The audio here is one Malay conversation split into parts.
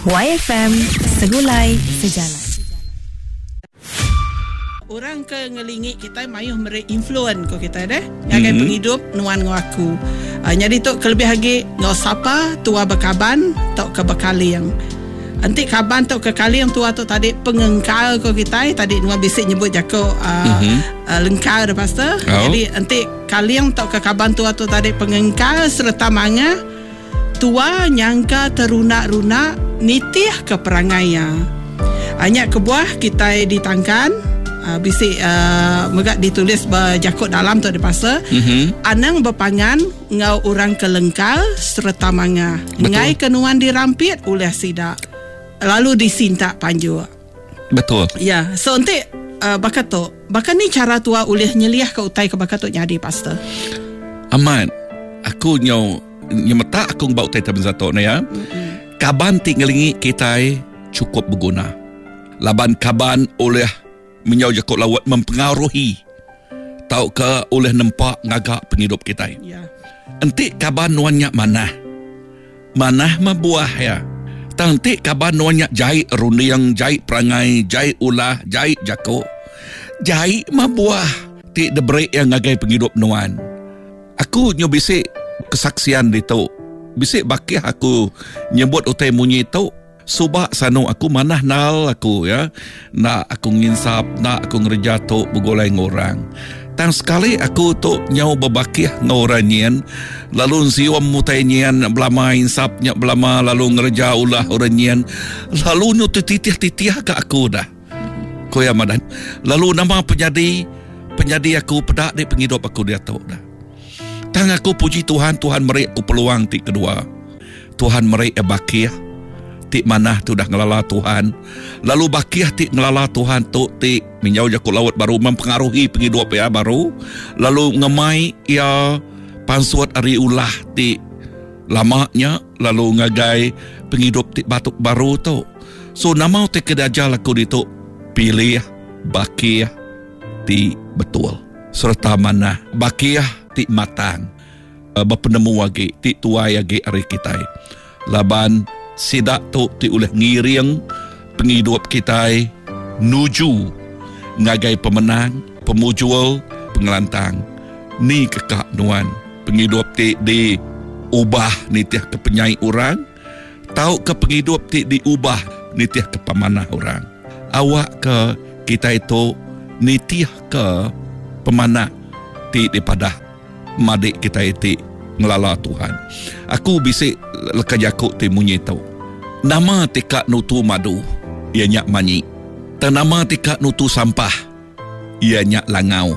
YFM, segulai sejalan. Orang ke ngelingi kita mayuh mere influence ko kita deh. Ngagai penghidup nuan ngaku. Jadi tu kelebih lagi ngau sapa tua bekaban tok ke bekaliang. Nanti kaban tok ke kaliang tua tu tadi pengengkal ko kita tadi nuan bisik nyebut jako lengkal dah pastor. Jadi nanti kaliang tok ke kaban tua tu tadi pengengkal serta manga tua nyangka teruna-runa nitih ke perangainya. Hanya kebuah kita ditangkan bisik megak ditulis berjakut dalam tu ada pasal anang berpangan ngau orang kelengkal serta manga ngai kenuan dirampit oleh sidak lalu disinta panju. Betul. Ya, so nanti bakat tu bahkan ni cara tua oleh nyeliah ke utai ke bakat tu jadi pastor. Aman aku nyau nyemeta aku bau utai taben satu na ya. Kaban tinggalingi kita cukup berguna. Laban kaban oleh menyau jakut lawat mempengaruhi tau ke oleh nampak ngagak penghidup kita. Ya. Entik kaban nuannya manah membuah ya. Entik kaban nuannya jahit rundiang, jahit perangai, jahit ulah, jahit jakut. Jahit membuah tik debreak yang ngagai penghidup nuan. Aku nyobisik kesaksian di tu. Bisik bakih aku nyebut utai munyi tu. Subak sanu aku manah nal aku ya. Nak aku nginsap, nak aku ngerja tu begolai ngorang. Tang sekali aku tu nyau berbakih ngoranyian. Lalu siwam mutainyian belama insapnya belama lalu ngerja ulah oranyian. Lalu nyu titih-titih ke aku dah. Koya madan. Lalu nama penyadi aku pedak di penghidup aku dia tahu dah. Tang aku puji Tuhan merik aku peluang ti kedua. Tuhan merik bakih ti manah tu dah ngelala Tuhan. Lalu bakih ti ngelala Tuhan tu ti menyau jakut laut baru mempengaruhi penghidup ya baru. Lalu ngemai ya pansuat ari ulah ti lamanya lalu ngagai penghidup ti batuk baru tu. So nama ti kedajal aku ditu pilih bakih ti betul. Serta manah bakih ti matang berpenemu wagi ti tuai agi ari kita laban sidak tu ti oleh ngiring penghidup kita nuju ngagai pemenang pemujual pengelantang ni kekak nuan penghidup ti di ubah nitiah ke penyai orang tau ke penghidup ti diubah nitiah ke pemanah orang awak ke kita itu nitiah ke pemanah ti daripada madik kita itu ngelala Tuhan. Aku bisik lekajakuk ti munyi tau. Nama tika nutu madu, ia nyak manyi. Nama tika nutu sampah, ia nyak langau.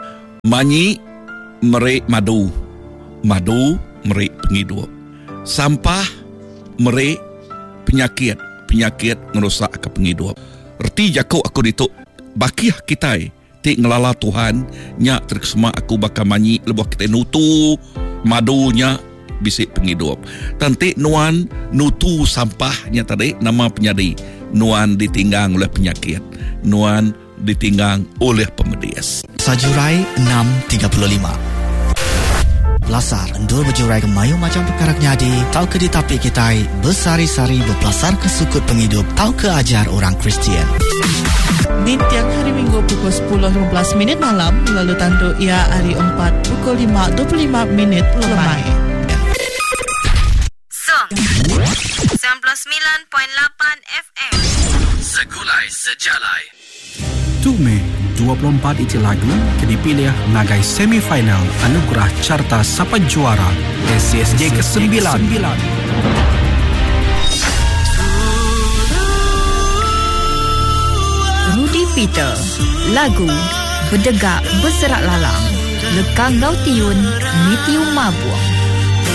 Manyi merik madu, madu merik penghidup. Sampah merik penyakit, penyakit ngerusak ke penghidup. Erti jakuk aku dituk bakih kita ti ngelala Tuhan nya terkesema aku bakal manyi lebuh kita nutu madunya bisik penghidup. Tanti nuan nutu sampahnya tadi nama penyadi nuan ditinggang oleh penyakit, nuan ditinggang oleh pemedias. Sajurai 6.35 Belasar endur berjurai ke mayu macam perkara nyadi. Tau ke ditapi kita bersari-sari berpelasar ke sukut penghidup. Tau ke ajar orang Kristian. Di tiang hari Minggu pukul 10.15 malam. Lalu tandu ia hari 4 pukul 5.25 lemai. Song 99.8 FM. Segulai sejalai. 2 Mei 24 itu lagu ke dipilih ngagai semifinal anugerah carta Sapa Juara SCSJ ke-9. Rudy Peter, lagu Berdegak Berserak Lalang, Lekang Gautiun Mitium Mabuang.